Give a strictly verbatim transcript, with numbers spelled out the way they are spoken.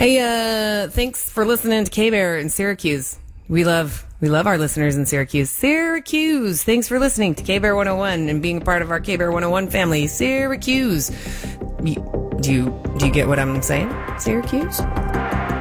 Hey, uh, thanks for listening to K-Bear in Syracuse. We love we love our listeners in Syracuse. Syracuse! Thanks for listening to K-Bear one oh one and being a part of our K-Bear one oh one family. Syracuse! You, do you do you get what I'm saying? Syracuse?